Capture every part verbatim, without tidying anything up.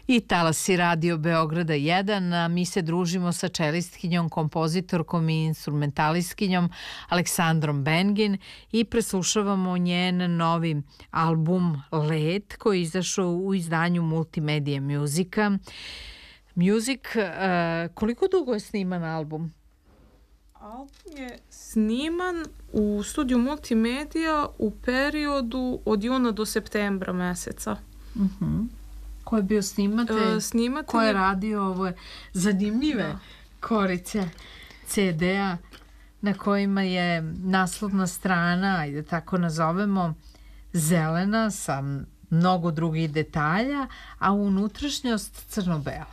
I talasi Radio Beograda jedan, a mi se družimo sa čelistkinjom, kompozitorkom i instrumentalistkinjom Aleksandrom Bengin i preslušavamo njen novi album Let koji je izašao u izdanju Multimedia Musica. Music, uh, koliko dugo je sniman album? Album je sniman u studiju Multimedia u periodu od juna do septembra meseca. Uh-huh. Ko je bio snimatelj? Uh, snimatelj... Ko je radio ove zanimljive da. korice ce de-a na kojima je naslovna strana, ajde tako nazovemo, zelena sa mnogo drugih detalja, a unutrašnjost crno-bela.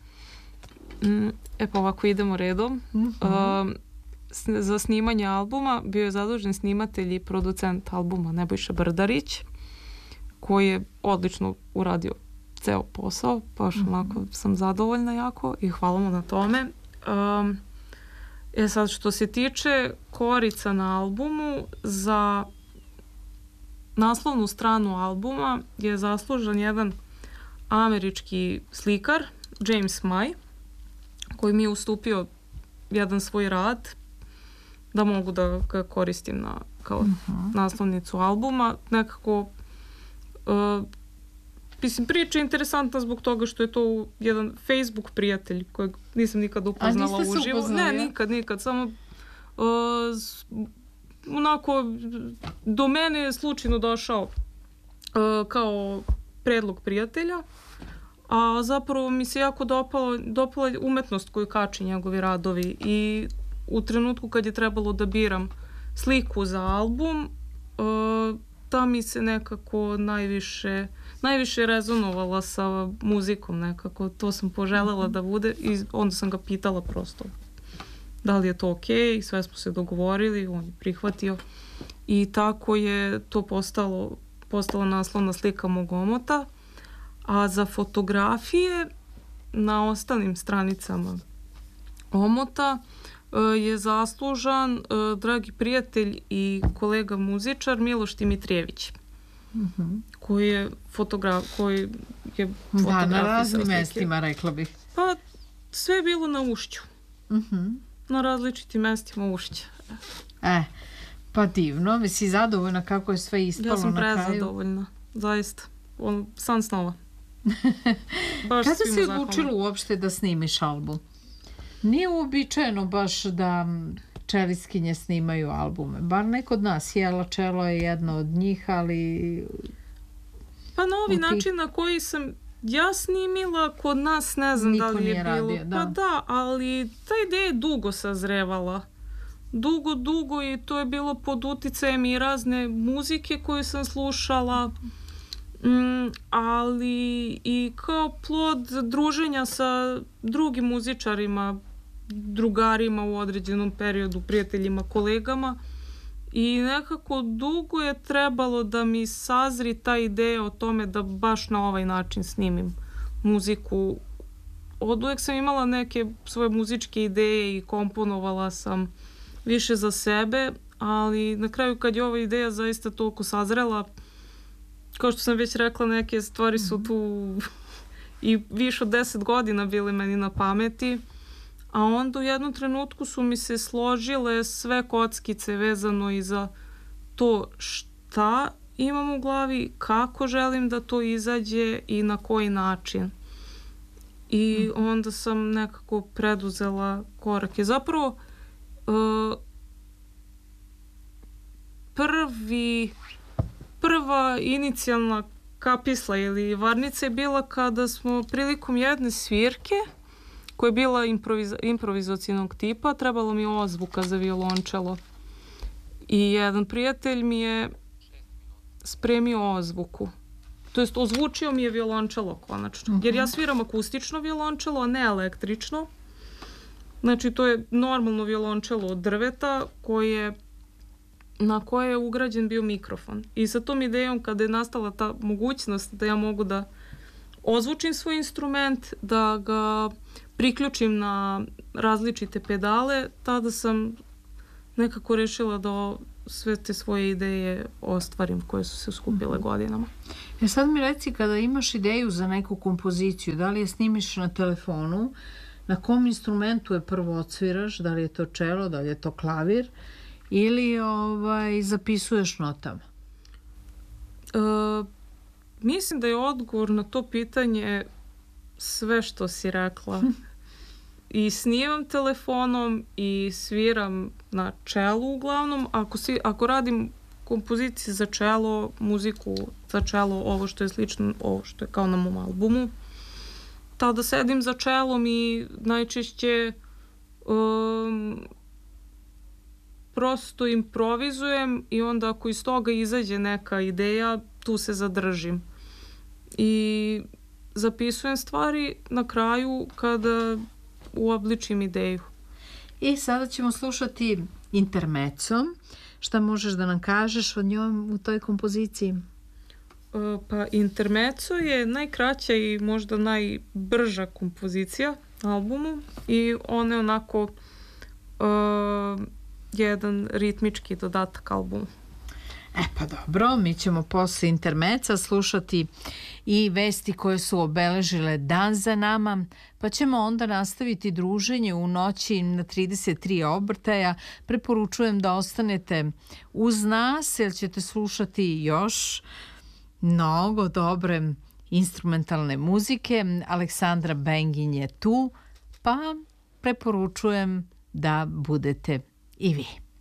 Mm, e pa ovako idemo redom. Uh-huh. Uh, za snimanje albuma bio je zadužen snimatelj i producent albuma Nebojša Brdarić, koji je odlično uradio ceo posao, baš mm-hmm. onako sam zadovoljna jako i hvala mu na tome. Um, e sad, što se tiče korica na albumu, za naslovnu stranu albuma je zaslužan jedan američki slikar, James May, koji mi je ustupio jedan svoj rad da mogu da ga koristim na, kao mm-hmm. naslovnicu albuma. Nekako uh, mislim, priča je interesantna zbog toga što je to jedan Facebook prijatelj kojeg nisam nikad upoznala uživo. Upoznali, ne, nikad, nikad. Samo uh, onako do mene je slučajno došao uh, kao predlog prijatelja, a zapravo mi se jako dopala, dopala umetnost koju kači njegovi radovi i u trenutku kad je trebalo da biram sliku za album, uh, ta mi se nekako najviše najviše rezonovala sa muzikom nekako, to sam poželjela da bude i onda sam ga pitala prosto da li je to okej, sve smo se dogovorili, on je prihvatio i tako je to postalo, postala naslovna slika mog omota, a za fotografije na ostalim stranicama omota je zaslužan uh, dragi prijatelj i kolega muzičar Miloš Dimitrijević. Uh-huh. koji je fotograf, koji je fotografisao. Da, na raznim mestima, rekla bih. Pa, sve je bilo na Ušću. Uh-huh. Na različitim mestima Ušća. E, pa divno. Mi si zadovoljna kako je sve ispalo na kraju? Ja sam prezadovoljna, zaista. On, san snova. Kada si odlučila uopšte da snimiš album? Nije uobičajeno baš da čelistkinje snimaju albume. Bar ne kod nas. Jela Čelo je jedna od njih, ali... Pa na ovi način na koji sam ja snimila, kod nas ne znam niko da li je bilo. Radio, da. Pa da, ali ta ideja je dugo sazrevala. Dugo, dugo i to je bilo pod uticajem i razne muzike koju sam slušala, mm, ali i kao plod druženja sa drugim muzičarima, drugarima u određenom periodu, prijateljima, kolegama i nekako dugo je trebalo da mi sazri ta ideja o tome da baš na ovaj način snimim muziku. Od uvek sam imala neke svoje muzičke ideje i komponovala sam više za sebe, ali na kraju kad je ova ideja zaista toliko sazrela, kao što sam već rekla, neke stvari su tu i više od deset godina bile meni na pameti, a onda u jednom trenutku su mi se složile sve kockice vezano i za to šta imam u glavi, kako želim da to izađe i na koji način. I onda sam nekako preduzela korake. Zapravo, uh, prvi, prva inicijalna kapisla ili varnica je bila kada smo prilikom jedne svirke koja je bila improviza, improvizacijnog tipa, trebalo mi ozvuka za violončelo. I jedan prijatelj mi je spremio ozvuku. To jest, ozvučio mi je violončelo konačno. Uh-huh. Jer ja sviram akustično violončelo, a ne električno. Znači, to je normalno violončelo od drveta koje, na koje je ugrađen bio mikrofon. I sa tom idejom, kada je nastala ta mogućnost da ja mogu da ozvučim svoj instrument, da ga priključim na različite pedale, tada sam nekako rešila da sve te svoje ideje ostvarim koje su se skupile godinama. E sad mi reci, kada imaš ideju za neku kompoziciju, da li je snimiš na telefonu, na kom instrumentu je prvo odsviraš, da li je to čelo, da li je to klavir, ili ovaj, zapisuješ notama? E, mislim da je odgovor na to pitanje sve što si rekla. I snimam telefonom i sviram na čelu uglavnom. Ako, si, ako radim kompozicije za čelo, muziku za čelo, ovo što je slično, ovo što je kao na mom albumu, tada sedim za čelom i najčešće um, prosto improvizujem i onda ako iz toga izađe neka ideja, tu se zadržim. I zapisujem stvari na kraju kada uobličim ideju. I sada ćemo slušati intermezzo. Šta možeš da nam kažeš o njom u toj kompoziciji? Pa intermezzo je najkraća i možda najbrža kompozicija na albumu i ona je onako uh, jedan ritmički dodatak albumu. E pa dobro, mi ćemo posle intermeca slušati i vesti koje su obeležile dan za nama, pa ćemo onda nastaviti druženje u noći na trideset tri obrtaja. Preporučujem da ostanete uz nas, jer ćete slušati još mnogo dobre instrumentalne muzike. Aleksandra Bengin je tu, pa preporučujem da budete i vi.